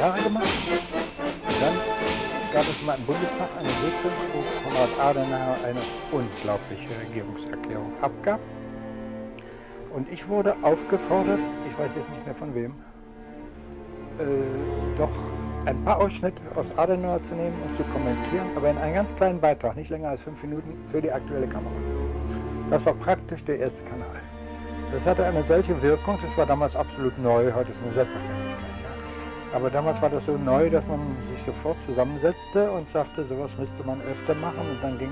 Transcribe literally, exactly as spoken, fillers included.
Jahre gemacht. Und dann gab es mal im Bundestag eine Sitzung, wo Konrad Adenauer eine unglaubliche Regierungserklärung abgab. Und ich wurde aufgefordert, ich weiß jetzt nicht mehr von wem, äh, doch ein paar Ausschnitte aus Adenauer zu nehmen und zu kommentieren, aber in einem ganz kleinen Beitrag, nicht länger als fünf Minuten, für die Aktuelle Kamera. Das war praktisch der erste Kanal. Das hatte eine solche Wirkung, das war damals absolut neu, heute ist es eine Selbstverständlichkeit. Ja. Aber damals war das so neu, dass man sich sofort zusammensetzte und sagte, sowas müsste man öfter machen und dann ging